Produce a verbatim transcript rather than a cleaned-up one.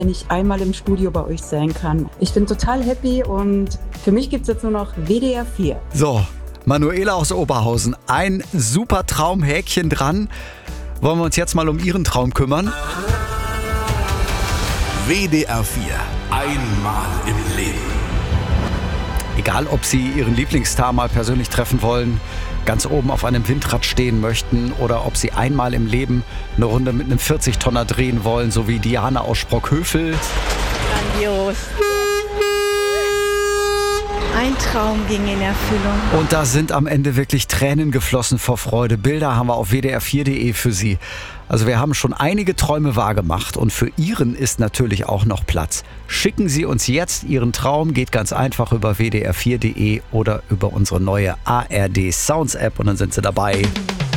wenn ich einmal im Studio bei euch sein kann. Ich bin total happy und für mich gibt es jetzt nur noch W D R vier. So, Manuela aus Oberhausen, ein super Traumhäkchen dran. Wollen wir uns jetzt mal um Ihren Traum kümmern? W D R vier. Einmal im Leben. Egal, ob Sie Ihren Lieblingsstar mal persönlich treffen wollen, ganz oben auf einem Windrad stehen möchten oder ob Sie einmal im Leben eine Runde mit einem vierzig-Tonner drehen wollen, so wie Diana aus Sprockhövel. Grandios. Ein Traum ging in Erfüllung. Und da sind am Ende wirklich Tränen geflossen vor Freude. Bilder haben wir auf w d r vier punkt d e für Sie. Also wir haben schon einige Träume wahrgemacht und für Ihren ist natürlich auch noch Platz. Schicken Sie uns jetzt Ihren Traum, geht ganz einfach über w d r vier punkt d e oder über unsere neue A R D Sounds App und dann sind Sie dabei.